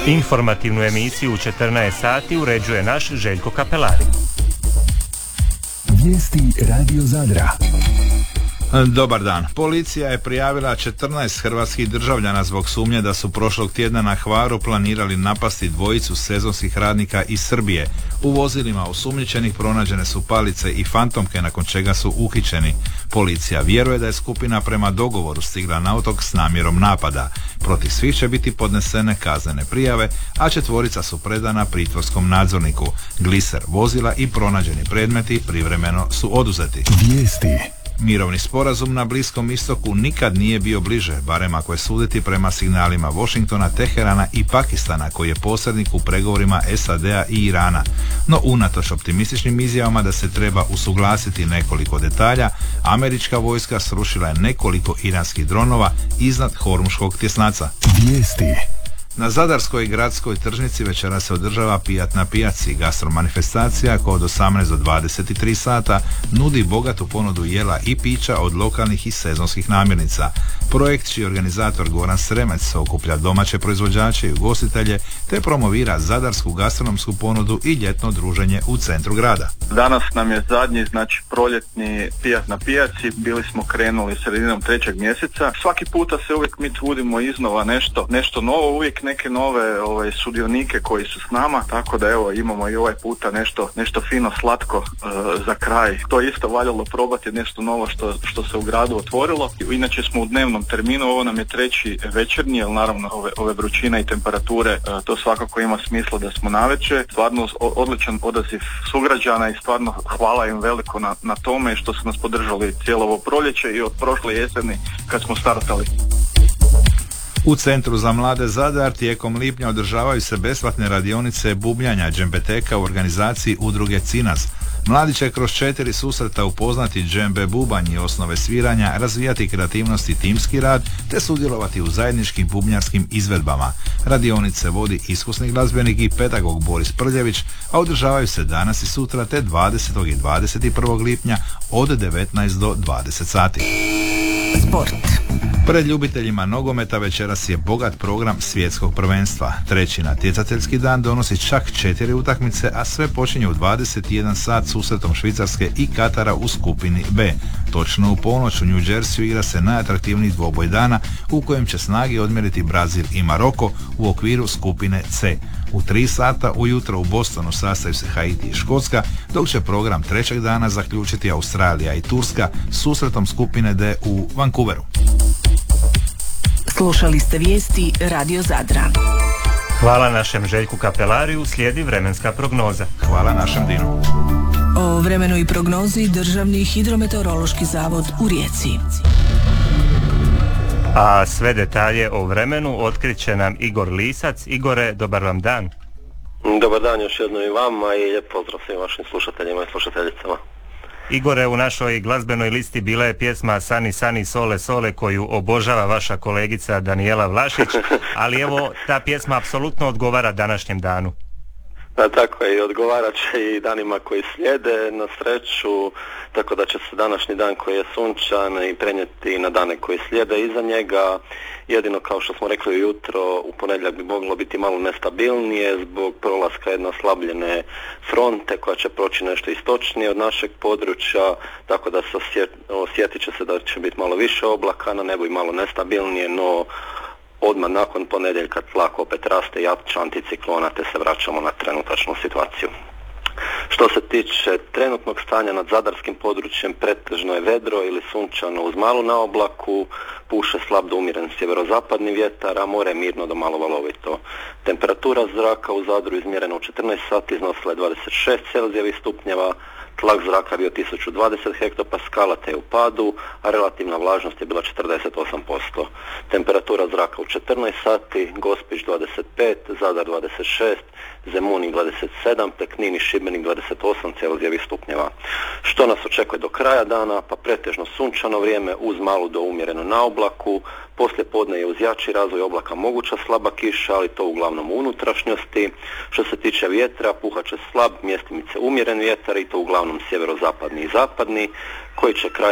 Informativnu emisiju u 14 sati uređuje naš Željko Kapelari. Vijesti Radio Zadra. Dobar dan. Policija je prijavila 14 hrvatskih državljana zbog sumnje da su prošlog tjedna na Hvaru planirali napasti dvojicu sezonskih radnika iz Srbije. U vozilima osumnjičenih pronađene su palice i fantomke, nakon čega su uhićeni. Policija vjeruje da je skupina prema dogovoru stigla na otok s namjerom napada. Protiv svih će biti podnesene kaznene prijave, a četvorica su predana pritvorskom nadzorniku. Gliser vozila i pronađeni predmeti privremeno su oduzeti. Vijesti. Mirovni sporazum na Bliskom istoku nikad nije bio bliže, barem ako je suditi prema signalima Washingtona, Teherana i Pakistana, koji je posrednik u pregovorima SAD-a i Irana. No unatoč optimističnim izjavama da se treba usuglasiti nekoliko detalja, američka vojska srušila je nekoliko iranskih dronova iznad Hormuškog tjesnaca. Vijesti. Na Zadarskoj gradskoj tržnici večera se održava Pijat na pijaci, gastromanifestacija koja od 18 do 23 sata nudi bogatu ponudu jela i pića od lokalnih i sezonskih namirnica. Projekt čiji organizator Goran Sremec okuplja domaće proizvođače i ugostitelje te promovira zadarsku gastronomsku ponudu i ljetno druženje u centru grada. Danas nam je zadnji, proljetni Pijat na pijaci. Bili smo krenuli sredinom 3. mjeseca. Svaki puta se uvijek mi trudimo iznova nešto novo, uvijek neke nove sudionike koji su s nama, tako da imamo i ovaj puta nešto fino slatko za kraj. To je isto valjalo probati, nešto novo što se u gradu otvorilo. Inače smo u dnevnom terminu, ovo nam je 3. večernji, jer naravno ove vrućine i temperature, to svakako ima smisla da smo navečer. Stvarno odličan odaziv sugrađana i stvarno hvala im veliko na tome što su nas podržali cijelo ovo proljeće i od prošle jeseni kad smo startali. U Centru za mlade Zadar tijekom lipnja održavaju se besplatne radionice bubnjanja džembeteka u organizaciji udruge Cinas. Mladi će kroz 4 susreta upoznati džembe bubanj i osnove sviranja, razvijati kreativnost i timski rad, te sudjelovati u zajedničkim bubnjarskim izvedbama. Radionice vodi iskusni glazbenik i pedagog Boris Prljević, a održavaju se danas i sutra te 20. i 21. lipnja od 19 do 20 sati. Sport. Pred ljubiteljima nogometa večeras je bogat program svjetskog prvenstva. Treći natjecateljski dan donosi čak 4 utakmice, a sve počinje u 21 sat susretom Švicarske i Katara u skupini B. Točno u ponoć u New Jerseyu igra se najatraktivniji dvoboj dana u kojem će snage odmjeriti Brazil i Maroko u okviru skupine C. U 3 sata ujutro u Bostonu sastaju se Haiti i Škotska, dok će program trećeg dana zaključiti Australija i Turska susretom skupine D u Vancouveru. Slušali ste vijesti Radio Zadra. Hvala našem Željku Kapelariju, slijedi vremenska prognoza. Hvala našem Dinu. O vremenu i prognozi Državni hidrometeorološki zavod u Rijeci. A sve detalje o vremenu otkriće nam Igor Lisac. Igore, dobar vam dan. Dobar dan još jedno i vama i lijep pozdrav svim vašim slušateljima i slušateljicama. Igore, u našoj glazbenoj listi bila je pjesma Sani Sani Sole Sole koju obožava vaša kolegica Danijela Vlašić, ali evo ta pjesma apsolutno odgovara današnjem danu. Tako je, i odgovarat će i danima koji slijede, na sreću, tako da će se današnji dan koji je sunčan i prenijeti na dane koji slijede iza njega. Jedino, kao što smo rekli jutro, u ponedjeljak bi moglo biti malo nestabilnije zbog prolaska jedne oslabljene fronte koja će proći nešto istočnije od našeg područja, tako da se osjetit će se da će biti malo više oblaka na nebu i malo nestabilnije, no odmah nakon ponedjeljka tlak opet raste jača anticiklona te se vraćamo na trenutačnu situaciju. Što se tiče trenutnog stanja nad zadarskim područjem, pretežno je vedro ili sunčano uz malu naoblaku, puše slab do umjeren sjeverozapadni vjetar, a more je mirno do malo valovito. Temperatura zraka u Zadru izmjerena u 14 sati iznosila je 26 Celzijevih stupnjeva, tlak zraka bio 1020 hektopaskala te je u padu, a relativna vlažnost je bila 48%. Temperatura zraka u 14 sati, Gospić 25, Zadar 26, Zemunik 27, te Knin i Šibenik 28 Celzijevih stupnjeva. Što nas očekuje do kraja dana? Pa pretežno sunčano vrijeme uz malu do umjerenu naoblaku, poslije podne je uz jači razvoj oblaka moguća slaba kiša, ali to uglavnom u unutrašnjosti. Što se tiče vjetra, puhat će slab, mjestimice umjeren vjetar i to uglavnom sjeverozapadni i zapadni, koji će kraj